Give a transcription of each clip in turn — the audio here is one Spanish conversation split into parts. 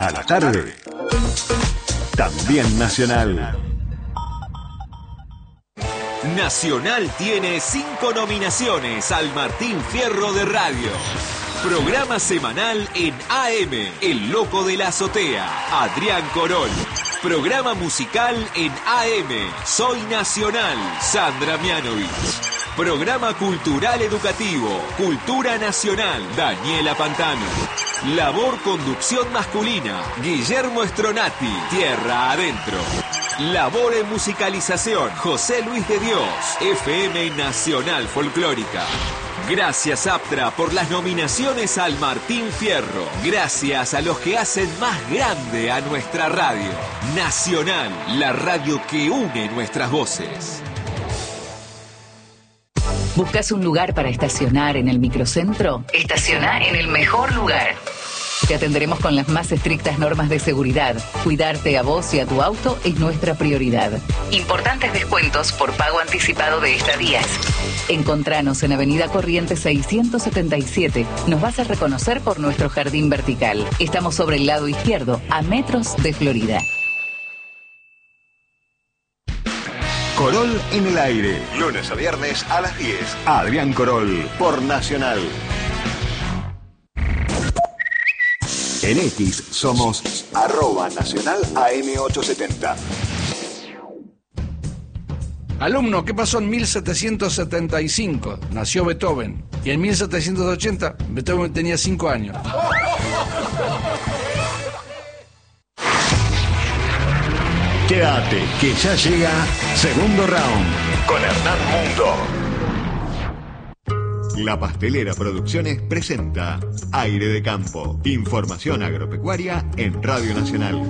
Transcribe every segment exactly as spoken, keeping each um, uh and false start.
A la tarde, también Nacional. Nacional tiene cinco nominaciones al Martín Fierro de Radio. Programa semanal en A M, El Loco de la Azotea, Adrián Corol. Programa musical en A M, Soy Nacional, Sandra Mianovich. Programa cultural educativo, Cultura Nacional, Daniela Pantano. Labor conducción masculina, Guillermo Stronati, Tierra Adentro. Labor en musicalización, José Luis de Dios, F M Nacional Folclórica. Gracias Aptra por las nominaciones al Martín Fierro. Gracias a los que hacen más grande a nuestra radio. Nacional, la radio que une nuestras voces. ¿Buscas un lugar para estacionar en el microcentro? Estaciona en el mejor lugar. Te atenderemos con las más estrictas normas de seguridad. Cuidarte a vos y a tu auto es nuestra prioridad. Importantes descuentos por pago anticipado de estadías. Encontranos en Avenida Corrientes seiscientos setenta y siete. Nos vas a reconocer por nuestro jardín vertical. Estamos sobre el lado izquierdo, a metros de Florida. Corol en el aire. Lunes a viernes a las diez. Adrián Corol por Nacional. En X somos arroba nacional A M ochocientos setenta. Alumno, ¿qué pasó en mil setecientos setenta y cinco? Nació Beethoven. Y en mil setecientos ochenta, Beethoven tenía cinco años. Quédate, que ya llega Segundo Round con Hernán Mundo. La Pastelera Producciones presenta Aire de Campo. Información agropecuaria en Radio Nacional.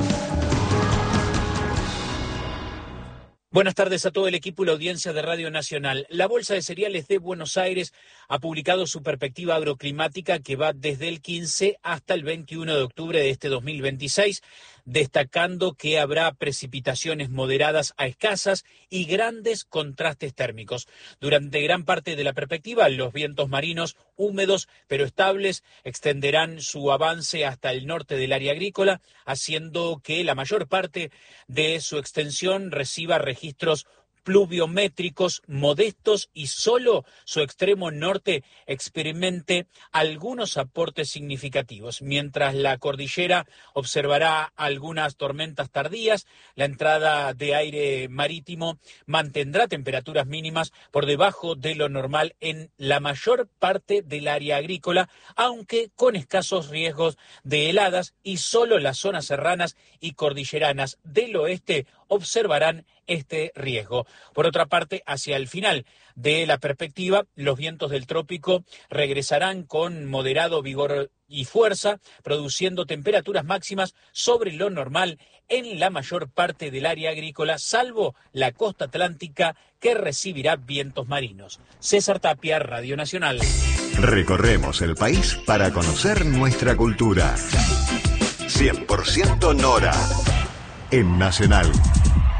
Buenas tardes a todo el equipo y la audiencia de Radio Nacional. La Bolsa de Cereales de Buenos Aires ha publicado su perspectiva agroclimática que va desde el quince hasta el veintiuno de octubre de este dos mil veintiséis, destacando que habrá precipitaciones moderadas a escasas y grandes contrastes térmicos. Durante gran parte de la perspectiva, los vientos marinos húmedos pero estables extenderán su avance hasta el norte del área agrícola, haciendo que la mayor parte de su extensión reciba registros pluviométricos modestos y solo su extremo norte experimente algunos aportes significativos. Mientras la cordillera observará algunas tormentas tardías, la entrada de aire marítimo mantendrá temperaturas mínimas por debajo de lo normal en la mayor parte del área agrícola, aunque con escasos riesgos de heladas, y solo las zonas serranas y cordilleranas del oeste observarán este riesgo. Por otra parte, hacia el final de la perspectiva, los vientos del trópico regresarán con moderado vigor y fuerza, produciendo temperaturas máximas sobre lo normal en la mayor parte del área agrícola, salvo la costa atlántica, que recibirá vientos marinos. César Tapia, Radio Nacional. Recorremos el país para conocer nuestra cultura. cien por ciento Nora en Nacional.